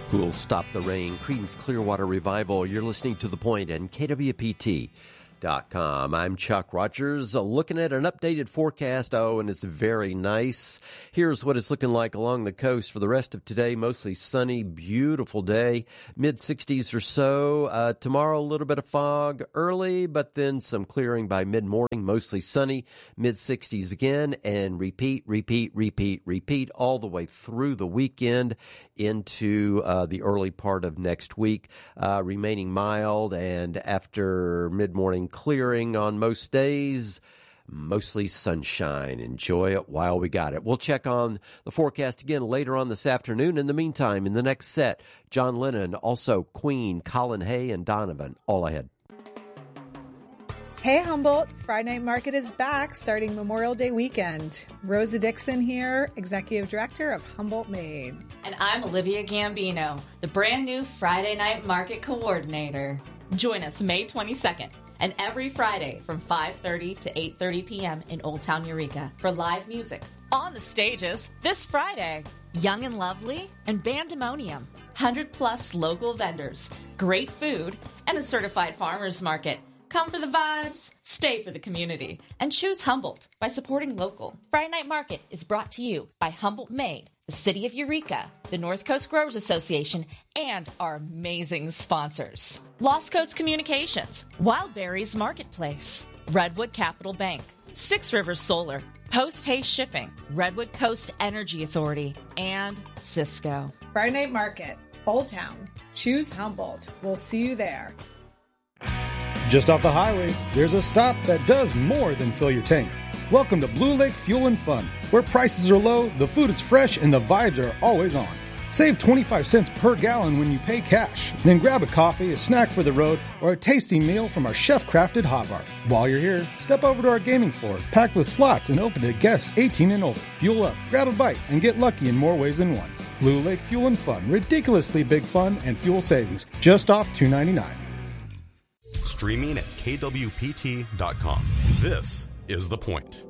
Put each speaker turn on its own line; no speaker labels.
Who'll Stop the Rain? Creedence Clearwater Revival. You're listening to The Point and KWPT.com. I'm Chuck Rogers, looking at an updated forecast. Oh, and it's very nice. Here's what it's looking like along the coast for the rest of today. Mostly sunny, beautiful day, mid-60s or so. Tomorrow, a little bit of fog early, but then some clearing by mid-morning. Mostly sunny, mid-60s again, and repeat all the way through the weekend into the early part of next week. Remaining mild, and after mid-morning clearing on most days, mostly sunshine. Enjoy it while we got it. We'll check on the forecast again later on this afternoon. In the meantime, in the next set, John Lennon, also Queen, Colin Hay, and Donovan, all ahead.
Hey Humboldt, Friday Night Market is back starting Memorial Day weekend. Rosa Dixon here, Executive Director of Humboldt Made.
And I'm Olivia Gambino, the brand new Friday Night Market Coordinator. Join us May 22nd and every Friday from 5:30 to 8:30 p.m. in Old Town Eureka for live music. On the stages this Friday, Young and Lovely and Bandemonium. 100+ local vendors, great food, and a certified farmers market. Come for the vibes, stay for the community, and choose Humboldt by supporting local. Friday Night Market is brought to you by Humboldt Made, the City of Eureka, the North Coast Growers Association, and our amazing sponsors. Lost Coast Communications, Wild Berries Marketplace, Redwood Capital Bank, Six Rivers Solar, Post Haste Shipping, Redwood Coast Energy Authority, and Cisco.
Friday Night Market, Old Town. Choose Humboldt. We'll see you there.
Just off the highway, there's a stop that does more than fill your tank. Welcome to Blue Lake Fuel and Fun, where prices are low, the food is fresh, and the vibes are always on. Save 25 cents per gallon when you pay cash. Then grab a coffee, a snack for the road, or a tasty meal from our chef-crafted hot bar. While you're here, step over to our gaming floor, packed with slots and open to guests 18 and older. Fuel up, grab a bite, and get lucky in more ways than one. Blue Lake Fuel and Fun, ridiculously big fun and fuel savings, just off $2.99.
Streaming at KWPT.com. This is The Point.